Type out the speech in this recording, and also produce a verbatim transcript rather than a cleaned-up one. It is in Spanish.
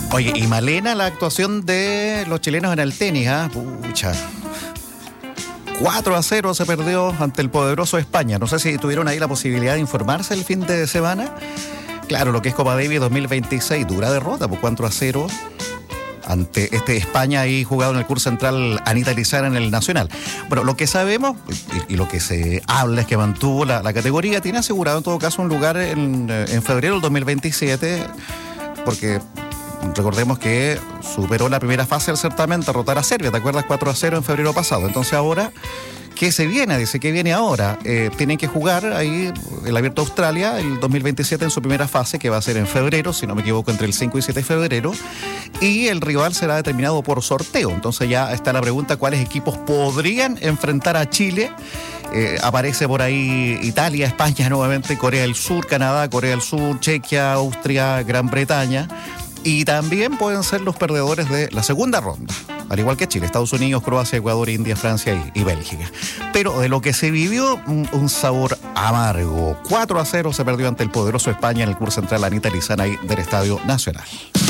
Oye, y Malena, la actuación de los chilenos en el tenis, ¿ah? Pucha. cuatro a cero se perdió ante el poderoso España. No sé si tuvieron ahí la posibilidad de informarse el fin de semana. Claro, lo que es Copa Davis dos mil veintiséis, dura derrota, por cuatro a cero ante este España ahí jugado en el Club Central Anita Lizana en el Nacional. Bueno, lo que sabemos y, y lo que se habla es que mantuvo la, la categoría, tiene asegurado en todo caso un lugar en, en febrero del dos mil veintisiete, porque recordemos que superó la primera fase del certamen, derrotar a Serbia, ¿te acuerdas? cuatro a cero en febrero pasado. Entonces ahora, ¿qué se viene? Dice, ¿qué viene ahora? Eh, tienen que jugar ahí el Abierto de Australia, el dos mil veintisiete en su primera fase, que va a ser en febrero, si no me equivoco, entre el cinco y siete de febrero, y el rival será determinado por sorteo. Entonces ya está la pregunta, ¿cuáles equipos podrían enfrentar a Chile? Eh, aparece por ahí Italia, España nuevamente, Corea del Sur, Canadá, Corea del Sur, Chequia, Austria, Gran Bretaña. Y también pueden ser los perdedores de la segunda ronda, al igual que Chile, Estados Unidos, Croacia, Ecuador, India, Francia y, y Bélgica. Pero de lo que se vivió, un, un sabor amargo. cuatro a cero se perdió ante el poderoso España en el Club Central Anita Lizana del Estadio Nacional.